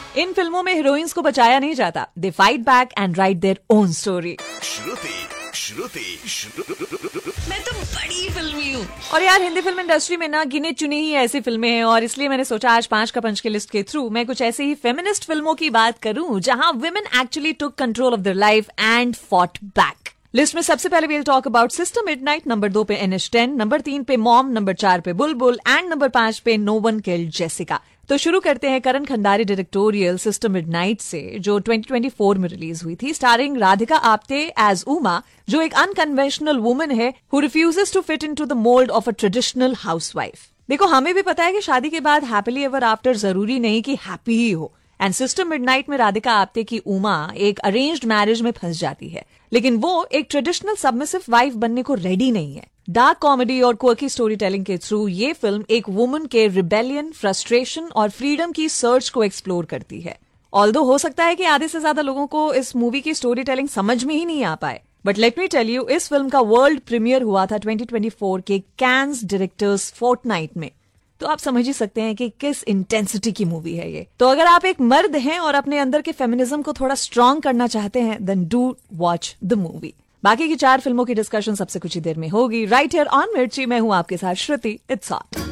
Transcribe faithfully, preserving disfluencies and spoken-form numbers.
इन फिल्मों में हीरोइंस को बचाया नहीं जाता, they fight back and right their own story. श्रुति श्रुति मैं तो बड़ी फिल्मी हूँ। और यार हिंदी फिल्म इंडस्ट्री में ना गिने चुनी ही ऐसी फिल्में हैं, और इसलिए मैंने सोचा आज पांच का पंच की लिस्ट के थ्रू मैं कुछ ऐसी ही फेमिनिस्ट फिल्मों की बात करूं जहां women actually took control of their life and fought back. List में सबसे पहले we'll talk about sister midnight, number दो पे एन एच टेन, नंबर तीन पे मॉम, नंबर चार पे बुलबुल एंड नंबर पांच पे नो वन किल्ड जेसिका। तो शुरू करते हैं करण खंडारी डायरेक्टोरियल सिस्टर मिडनाइट से, जो ट्वेंटी ट्वेंटी फोर में रिलीज हुई थी, स्टारिंग राधिका आप्टे एज उमा, जो एक अनकन्वेंशनल वुमन है who refuses to fit into the mould of a traditional housewife. देखो, हमें भी पता है कि शादी के बाद हैप्पीली एवर आफ्टर जरूरी नहीं कि हैप्पी ही हो, एंड सिस्टर मिडनाइट में राधिका आप्टे की उमा एक अरेंज्ड मैरिज में फंस जाती है, लेकिन वो एक ट्रेडिशनल सबमिसिव वाइफ बनने को रेडी नहीं है। डार्क कॉमेडी और क्वर्की स्टोरी टेलिंग के थ्रू ये फिल्म एक वुमन के रिबेलियन, फ्रस्ट्रेशन और फ्रीडम की सर्च को एक्सप्लोर करती है। ऑल्दो हो सकता है कि आधे से ज्यादा लोगों को इस मूवी की स्टोरी टेलिंग समझ में ही नहीं आ पाए, but let me tell you, इस फिल्म का वर्ल्ड प्रीमियर हुआ था ट्वेंटी ट्वेंटी फोर के कैन्स डायरेक्टर्स फोर्टनाइट में। तो आप समझ ही सकते हैं कि किस इंटेंसिटी की मूवी है ये। तो अगर आप एक मर्द हैं और अपने अंदर के फेमिनिज्म को थोड़ा स्ट्रांग करना चाहते हैं, then do watch the movie. बाकी की चार फिल्मों की डिस्कशन सबसे कुछ ही देर में होगी, राइट हियर ऑन मिर्ची। मैं हूं आपके साथ श्रुति। It's on.